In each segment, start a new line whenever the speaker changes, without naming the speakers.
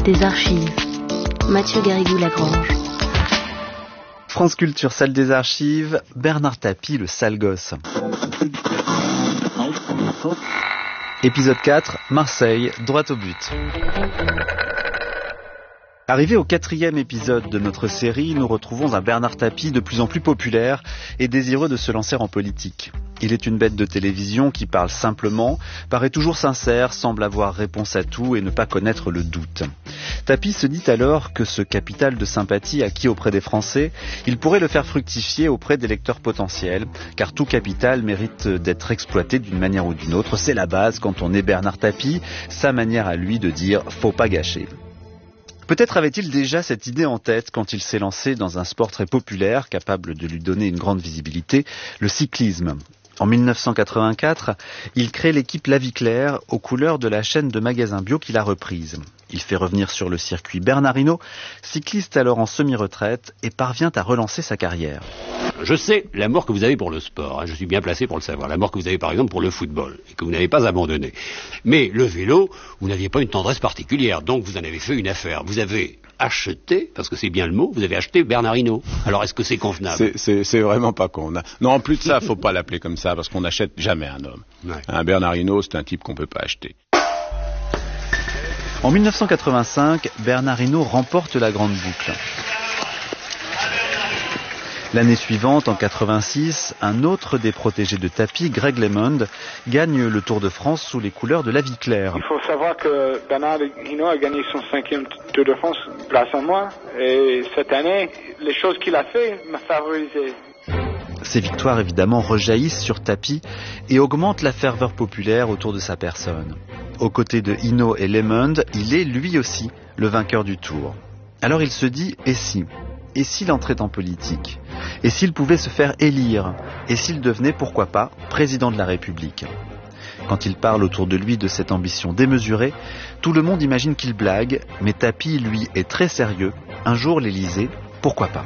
des archives. Mathieu Garrigou-Lagrange.
France Culture, salle des archives, Bernard Tapie, le sale gosse. Épisode 4, Marseille, droit au but. Arrivé au 4e épisode de notre série, nous retrouvons un Bernard Tapie de plus en plus populaire et désireux de se lancer en politique. Il est une bête de télévision qui parle simplement, paraît toujours sincère, semble avoir réponse à tout et ne pas connaître le doute. Tapie se dit alors que ce capital de sympathie acquis auprès des Français, il pourrait le faire fructifier auprès des lecteurs potentiels, car tout capital mérite d'être exploité d'une manière ou d'une autre. C'est la base quand on est Bernard Tapie, sa manière à lui de dire « faut pas gâcher ». Peut-être avait-il déjà cette idée en tête quand il s'est lancé dans un sport très populaire, capable de lui donner une grande visibilité, le cyclisme. En 1984, il crée l'équipe La Vie Claire aux couleurs de la chaîne de magasins bio qu'il a reprise. Il fait revenir sur le circuit Bernard Hinault, cycliste alors en semi-retraite, et parvient à relancer sa carrière.
Je sais l'amour que vous avez pour le sport, je suis bien placé pour le savoir, l'amour que vous avez par exemple pour le football, et que vous n'avez pas abandonné. Mais le vélo, vous n'aviez pas une tendresse particulière, donc vous en avez fait une affaire. Vous avez acheté, parce que c'est bien le mot, vous avez acheté Bernard Hinault. Alors est-ce que c'est convenable ?
C'est vraiment pas con. Non, en plus de ça, faut pas l'appeler comme ça, parce qu'on n'achète jamais un homme. Ouais. Un Bernard Hinault, c'est un type qu'on peut pas acheter.
En 1985, Bernard Hinault remporte la Grande Boucle. L'année suivante, en 86, un autre des protégés de Tapie, Greg LeMond, gagne le Tour de France sous les couleurs de La Vie Claire.
Il faut savoir que Bernard Hinault a gagné son 5e Tour de France grâce à moi. Et cette année, les choses qu'il a fait m'ont favorisé.
Ces victoires, évidemment, rejaillissent sur Tapie et augmentent la ferveur populaire autour de sa personne. Aux côtés de Hinault et LeMond, il est lui aussi le vainqueur du Tour. Alors il se dit, et si ? Et s'il entrait en politique ? Et s'il pouvait se faire élire ? Et s'il devenait, pourquoi pas, président de la République ? Quand il parle autour de lui de cette ambition démesurée, tout le monde imagine qu'il blague, mais Tapie, lui, est très sérieux. Un jour, l'Élysée, pourquoi pas ?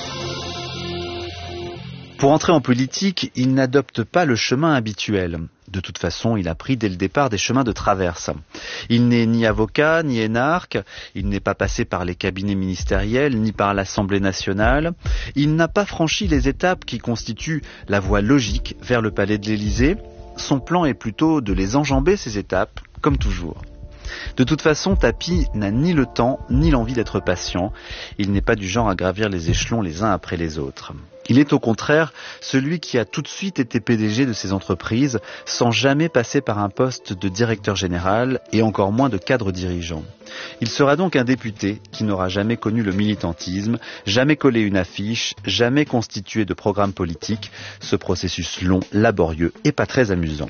Pour entrer en politique, il n'adopte pas le chemin habituel. De toute façon, il a pris dès le départ des chemins de traverse. Il n'est ni avocat, ni énarque, il n'est pas passé par les cabinets ministériels, ni par l'Assemblée nationale. Il n'a pas franchi les étapes qui constituent la voie logique vers le palais de l'Élysée. Son plan est plutôt de les enjamber, ces étapes, comme toujours. De toute façon, Tapie n'a ni le temps, ni l'envie d'être patient. Il n'est pas du genre à gravir les échelons les uns après les autres. Il est au contraire celui qui a tout de suite été PDG de ses entreprises sans jamais passer par un poste de directeur général et encore moins de cadre dirigeant. Il sera donc un député qui n'aura jamais connu le militantisme, jamais collé une affiche, jamais constitué de programme politique. Ce processus long, laborieux et pas très amusant.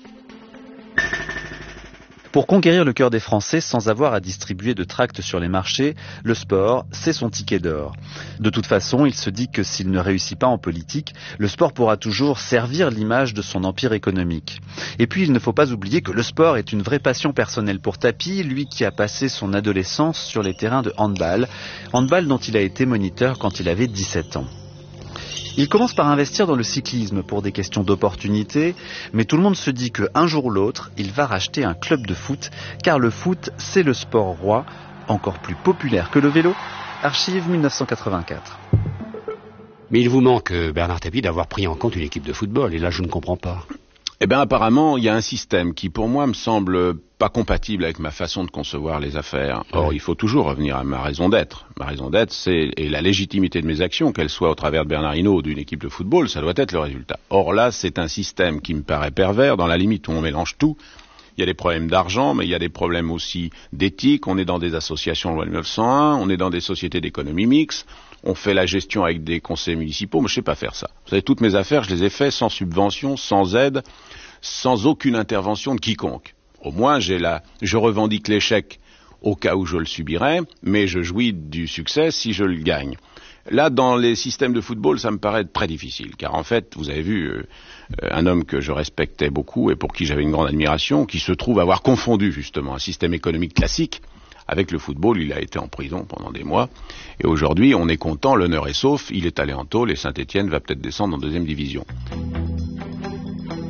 Pour conquérir le cœur des Français sans avoir à distribuer de tracts sur les marchés, le sport, c'est son ticket d'or. De toute façon, il se dit que s'il ne réussit pas en politique, le sport pourra toujours servir l'image de son empire économique. Et puis, il ne faut pas oublier que le sport est une vraie passion personnelle pour Tapie, lui qui a passé son adolescence sur les terrains de handball dont il a été moniteur quand il avait 17 ans. Il commence par investir dans le cyclisme pour des questions d'opportunité, mais tout le monde se dit qu'un jour ou l'autre, il va racheter un club de foot, car le foot, c'est le sport roi, encore plus populaire que le vélo. Archive 1984.
Mais il vous manque, Bernard Tapie, d'avoir pris en compte une équipe de football, et là je ne comprends pas.
Eh bien apparemment, il y a un système qui pour moi me semble pas compatible avec ma façon de concevoir les affaires. Or, il faut toujours revenir à ma raison d'être. Ma raison d'être, c'est la légitimité de mes actions, qu'elles soient au travers de Bernard Hinault ou d'une équipe de football, ça doit être le résultat. Or là, c'est un système qui me paraît pervers, dans la limite où on mélange tout. Il y a des problèmes d'argent, mais il y a des problèmes aussi d'éthique. On est dans des associations loi 1901, on est dans des sociétés d'économie mixte. On fait la gestion avec des conseils municipaux, mais je sais pas faire ça. Vous savez, toutes mes affaires, je les ai faites sans subvention, sans aide, sans aucune intervention de quiconque. Au moins, je revendique l'échec au cas où je le subirais, mais je jouis du succès si je le gagne. Là, dans les systèmes de football, ça me paraît très difficile, car en fait, vous avez vu un homme que je respectais beaucoup et pour qui j'avais une grande admiration, qui se trouve avoir confondu justement un système économique classique avec le football. Il a été en prison pendant des mois, et aujourd'hui, on est content, l'honneur est sauf, il est allé en tôle et Saint-Étienne va peut-être descendre en 2e division.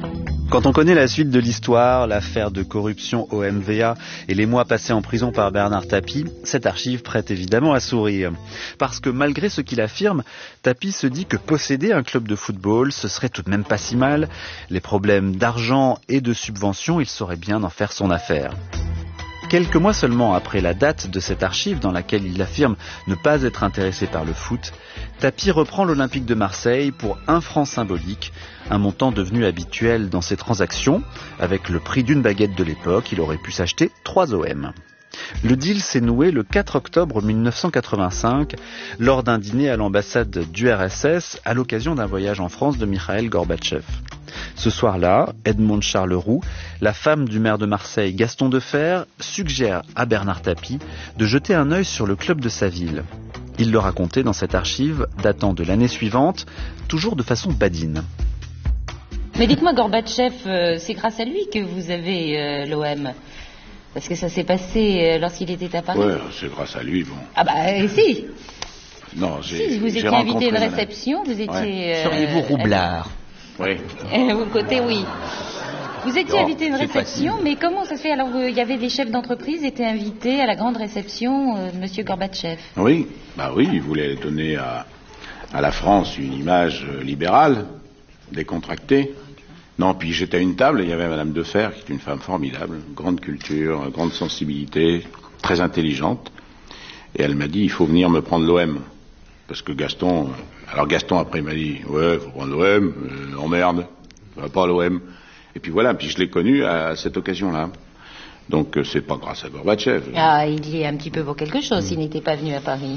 Quand on connaît la suite de l'histoire, l'affaire de corruption au MVA et les mois passés en prison par Bernard Tapie, cette archive prête évidemment à sourire. Parce que malgré ce qu'il affirme, Tapie se dit que posséder un club de football, ce serait tout de même pas si mal. Les problèmes d'argent et de subvention, il saurait bien en faire son affaire. Quelques mois seulement après la date de cette archive dans laquelle il affirme ne pas être intéressé par le foot, Tapie reprend l'Olympique de Marseille pour 1 franc symbolique, un montant devenu habituel dans ses transactions. Avec le prix d'une baguette de l'époque, il aurait pu s'acheter 3 OM. Le deal s'est noué le 4 octobre 1985 lors d'un dîner à l'ambassade d'URSS à l'occasion d'un voyage en France de Mikhaïl Gorbatchev. Ce soir-là, Edmond Charleroux, la femme du maire de Marseille, Gaston Defferre, suggère à Bernard Tapie de jeter un œil sur le club de sa ville. Il le racontait dans cette archive datant de l'année suivante, toujours de façon badine.
Mais dites-moi, Gorbatchev, c'est grâce à lui que vous avez l'OM. Parce que ça s'est passé lorsqu'il était à Paris.
Ouais, c'est grâce à lui, bon.
Ah bah si.
Non,
Si, vous étiez invité à une réception, vous étiez...
Ouais.
Seriez-vous roublard?
Oui.
Au côté, oui. Vous étiez invité à une réception, mais comment ça se fait? Alors, il y avait des chefs d'entreprise qui étaient invités à la grande réception de M. Gorbatchev.
Oui, il voulait donner à la France une image libérale, décontractée. Non, puis j'étais à une table et il y avait Madame Defferre, qui est une femme formidable, grande culture, grande sensibilité, très intelligente. Et elle m'a dit, il faut venir me prendre l'OM. Parce que Gaston... Alors Gaston, après, il m'a dit, ouais, faut prendre l'OM, emmerde, ça va pas l'OM. Et puis voilà, puis je l'ai connu à cette occasion-là. Donc c'est pas grâce à Gorbatchev.
Ah, il y est un petit peu pour quelque chose, s'il n'était pas venu à Paris.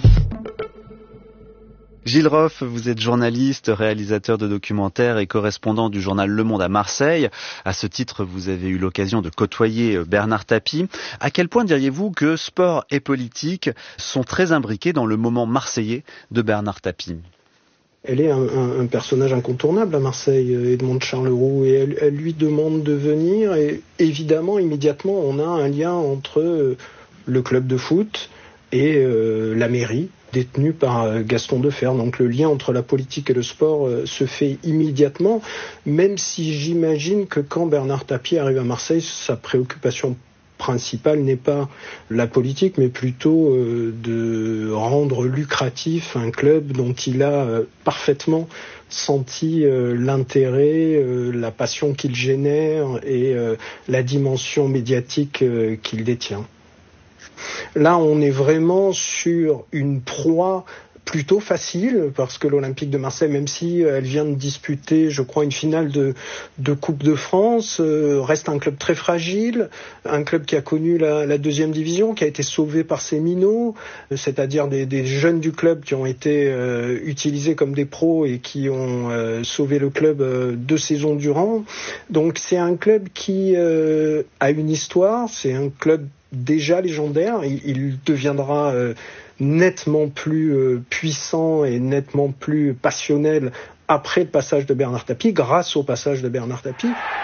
Gilles Roff, vous êtes journaliste, réalisateur de documentaires et correspondant du journal Le Monde à Marseille. À ce titre, vous avez eu l'occasion de côtoyer Bernard Tapie. À quel point diriez-vous que sport et politique sont très imbriqués dans le moment marseillais de Bernard Tapie ?
Elle est un personnage incontournable à Marseille, Edmond Charleroux, et elle lui demande de venir, et évidemment, immédiatement, on a un lien entre le club de foot et la mairie, détenue par Gaston Defferre. Donc le lien entre la politique et le sport se fait immédiatement, même si j'imagine que quand Bernard Tapie arrive à Marseille, sa préoccupation principale n'est pas la politique, mais plutôt de rendre lucratif un club dont il a parfaitement senti l'intérêt, la passion qu'il génère et la dimension médiatique qu'il détient. Là, on est vraiment sur une proie plutôt facile, parce que l'Olympique de Marseille, même si elle vient de disputer, je crois, une finale de Coupe de France, reste un club très fragile, un club qui a connu la deuxième division, qui a été sauvé par ses minots, c'est-à-dire des jeunes du club qui ont été utilisés comme des pros et qui ont sauvé le club 2 saisons durant. Donc c'est un club qui a une histoire, c'est un club déjà légendaire, il deviendra nettement plus puissant et nettement plus passionnel après le passage de Bernard Tapie, grâce au passage de Bernard Tapie.